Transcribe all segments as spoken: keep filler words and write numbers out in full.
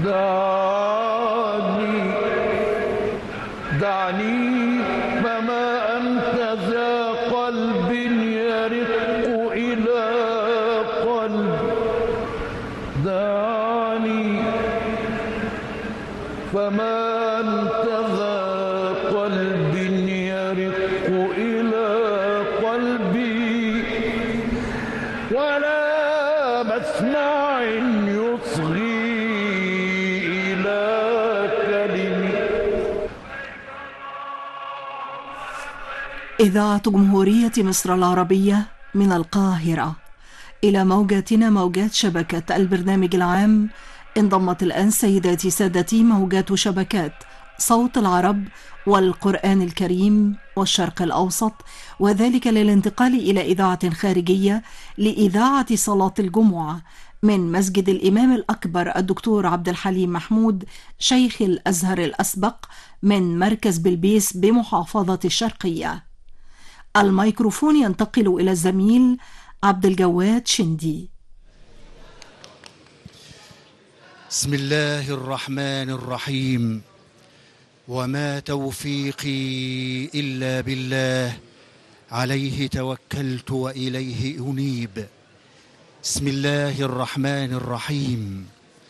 دعني دعني فما أنت ذا قلب يرق إلى قلب. دعني فما أنت ذا قلب يرق إلى قلبي، ولا مسمع يصغي إلى كلمي. إذاعة جمهورية مصر العربية من القاهرة. إلى موجاتنا موجات شبكة البرنامج العام انضمت الآن سيداتي سادتي موجات شبكات صوت العرب والقرآن الكريم والشرق الأوسط، وذلك للانتقال إلى إذاعة خارجية لإذاعة صلاة الجمعة من مسجد الإمام الأكبر الدكتور عبد الحليم محمود شيخ الأزهر الأسبق من مركز بلبيس بمحافظة الشرقية. الميكروفون ينتقل إلى الزميل عبد الجواد شندي. بسم الله الرحمن الرحيم. وما توفيقي إلا بالله، عليه توكلت وإليه أنيب. بسم الله الرحمن الرحيم.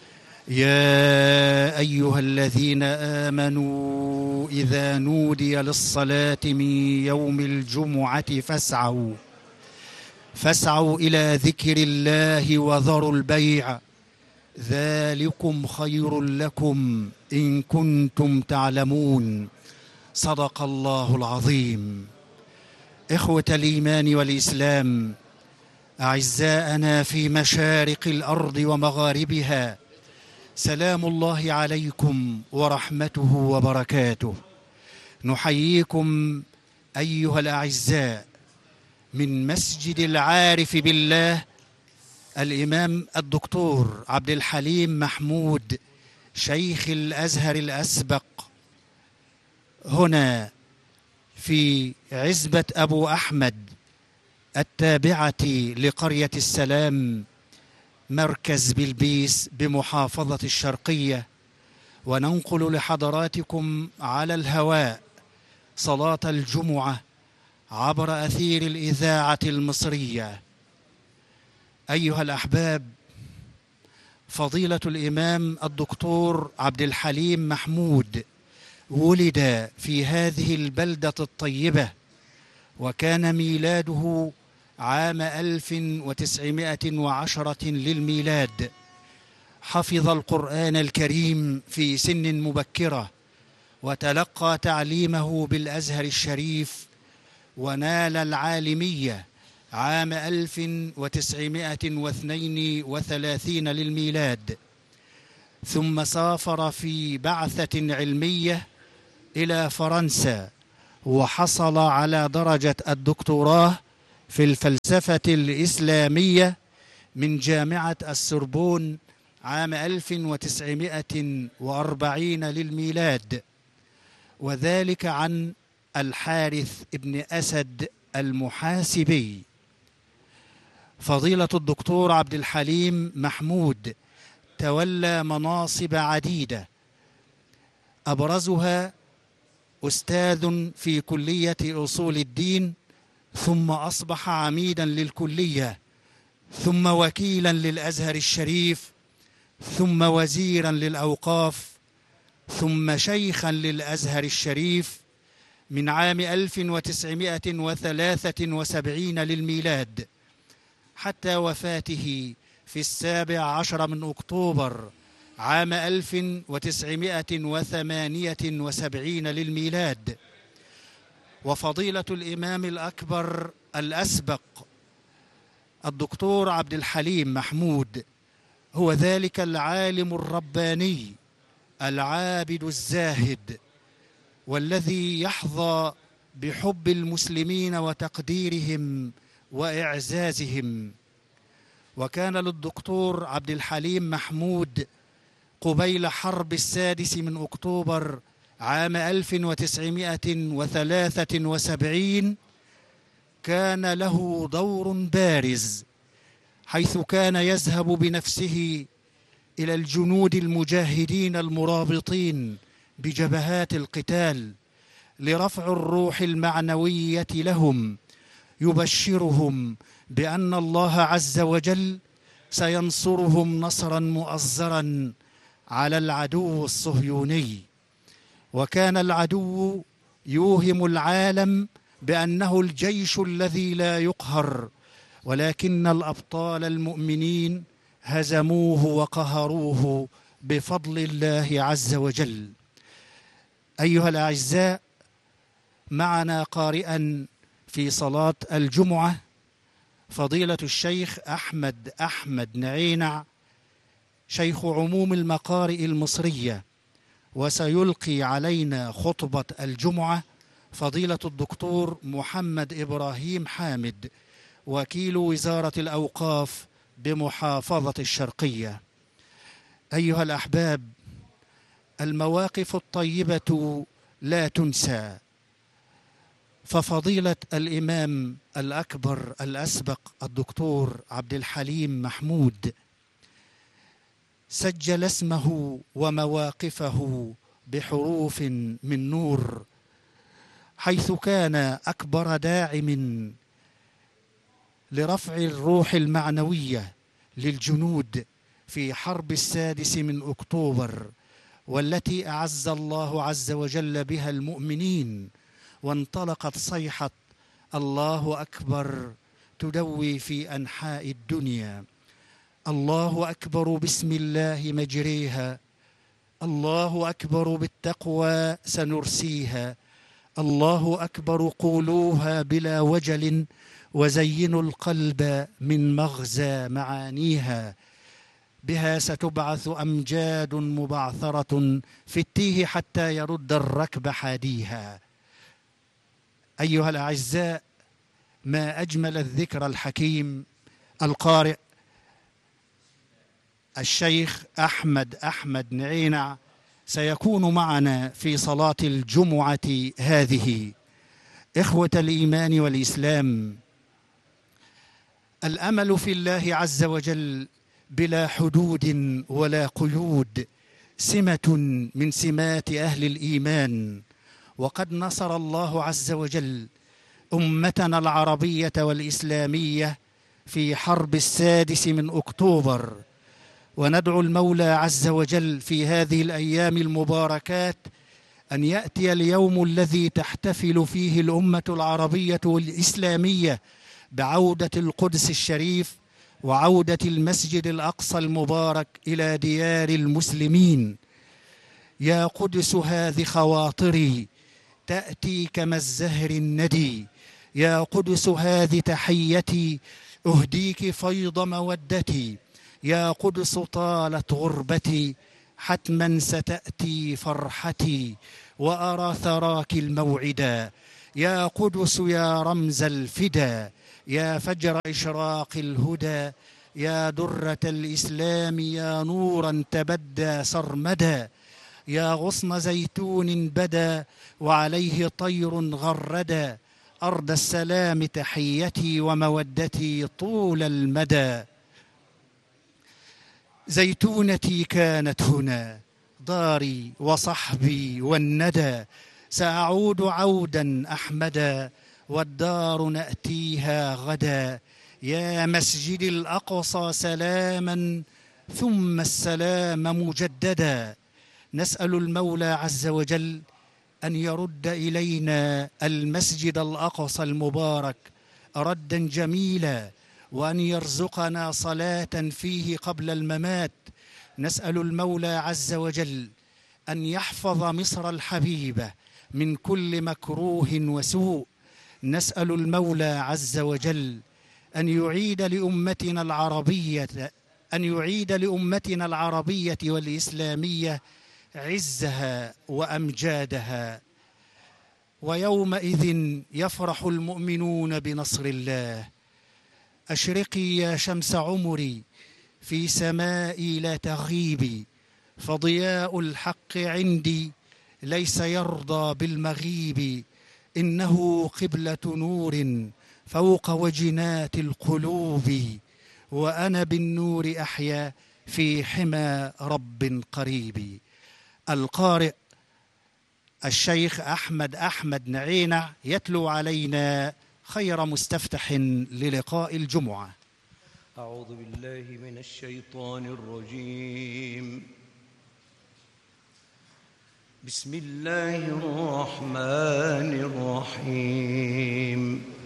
يا أيها الذين آمنوا إذا نودي للصلاة من يوم الجمعة فاسعوا فاسعوا إلى ذكر الله وذروا البيع، ذلكم خير لكم إن كنتم تعلمون. صدق الله العظيم. إخوة الإيمان والإسلام، أعزاءنا في مشارق الأرض ومغاربها، سلام الله عليكم ورحمته وبركاته. نحييكم أيها الأعزاء من مسجد العارف بالله الإمام الدكتور عبد الحليم محمود شيخ الأزهر الأسبق، هنا في عزبة أبو أحمد التابعة لقرية السلام مركز بلبيس بمحافظة الشرقية، وننقل لحضراتكم على الهواء صلاة الجمعة عبر أثير الإذاعة المصرية. أيها الأحباب، فضيلة الإمام الدكتور عبد الحليم محمود ولد في هذه البلدة الطيبة، وكان ميلاده عام ألف وتسعمائة وعشرة للميلاد. حفظ القرآن الكريم في سن مبكرة، وتلقى تعليمه بالأزهر الشريف، ونال العالمية عام ألف وتسعمائة واثنين وثلاثين للميلاد، ثم سافر في بعثة علمية إلى فرنسا، وحصل على درجة الدكتوراه في الفلسفة الإسلامية من جامعة السوربون عام ألف وتسعمائة وأربعين للميلاد، وذلك عن الحارث ابن أسد المحاسبي. فضيلة الدكتور عبد الحليم محمود تولى مناصب عديدة، أبرزها أستاذ في كلية أصول الدين، ثم أصبح عميدا للكلية، ثم وكيلا للأزهر الشريف، ثم وزيرا للأوقاف، ثم شيخا للأزهر الشريف من عام ألف وتسعمائة وثلاثة وسبعين للميلاد حتى وفاته في السابع عشر من أكتوبر عام ألف وتسعمائة وثمانية وسبعين للميلاد. وفضيلة الإمام الأكبر الأسبق الدكتور عبد الحليم محمود هو ذلك العالم الرباني العابد الزاهد، والذي يحظى بحب المسلمين وتقديرهم وإعزازهم. وكان للدكتور عبد الحليم محمود قبيل حرب السادس من أكتوبر عام ألف وتسعمائة وثلاثة وسبعين كان له دور بارز، حيث كان يذهب بنفسه إلى الجنود المجاهدين المرابطين بجبهات القتال لرفع الروح المعنوية لهم، يبشرهم بأن الله عز وجل سينصرهم نصرا مؤزرا على العدو الصهيوني. وكان العدو يوهم العالم بأنه الجيش الذي لا يقهر، ولكن الأبطال المؤمنين هزموه وقهروه بفضل الله عز وجل. أيها الأعزاء، معنا قارئا في صلاة الجمعة فضيلة الشيخ أحمد أحمد نعينع، شيخ عموم المقارئ المصرية، وسيلقي علينا خطبة الجمعة فضيلة الدكتور محمد إبراهيم حامد، وكيل وزارة الأوقاف بمحافظة الشرقية. أيها الأحباب، المواقف الطيبة لا تنسى، ففضيلة الإمام الأكبر الأسبق الدكتور عبد الحليم محمود سجل اسمه ومواقفه بحروف من نور، حيث كان أكبر داعم لرفع الروح المعنوية للجنود في حرب السادس من أكتوبر، والتي أعز الله عز وجل بها المؤمنين، وانطلقت صيحة الله أكبر تدوي في أنحاء الدنيا. الله أكبر بسم الله مجريها، الله أكبر بالتقوى سنرسيها، الله أكبر قولوها بلا وجل، وزينوا القلب من مغزى معانيها، بها ستبعث أمجاد مبعثرة في التيه حتى يرد الركب حاديها. أيها الأعزاء، ما أجمل الذكر الحكيم. القارئ الشيخ أحمد أحمد نعينع سيكون معنا في صلاة الجمعة هذه. إخوة الإيمان والإسلام، الأمل في الله عز وجل بلا حدود ولا قيود سمة من سمات أهل الإيمان، وقد نصر الله عز وجل أمتنا العربية والإسلامية في حرب السادس من أكتوبر، وندعو المولى عز وجل في هذه الأيام المباركات أن يأتي اليوم الذي تحتفل فيه الأمة العربية والإسلامية بعودة القدس الشريف وعودة المسجد الأقصى المبارك إلى ديار المسلمين. يا قدس هذه خواطري تأتي كما الزهر الندي، يا قدس هذه تحيتي أهديك فيض مودتي، يا قدس طالت غربتي حتما ستأتي فرحتي، وأرى ثراك الموعدا، يا قدس يا رمز الفدا، يا فجر إشراق الهدى، يا درة الإسلام، يا نورا تبدى سرمدا، يا غصن زيتون بدا وعليه طير غردا، أرض السلام تحيتي ومودتي طول المدى. زيتونتي كانت هنا داري وصحبي والندى، سأعود عودا أحمدا والدار نأتيها غدا، يا مسجد الأقصى سلاما ثم السلام مجددا. نسأل المولى عز وجل أن يرد إلينا المسجد الأقصى المبارك ردا جميلا، وأن يرزقنا صلاة فيه قبل الممات. نسأل المولى عز وجل أن يحفظ مصر الحبيبة من كل مكروه وسوء. نسأل المولى عز وجل أن يعيد لأمتنا العربية أن يعيد لأمتنا العربية والإسلامية عزها وأمجادها، ويومئذ يفرح المؤمنون بنصر الله. أشرقي يا شمس عمري في سمائي لا تغيبي، فضياء الحق عندي ليس يرضى بالمغيب، إنه قبلة نور فوق وجنات القلوب، وأنا بالنور أحيا في حمى رب قريب. القارئ الشيخ أحمد أحمد نعينع يتلو علينا خير مستفتح للقاء الجمعة. أعوذ بالله من الشيطان الرجيم. بسم الله الرحمن الرحيم.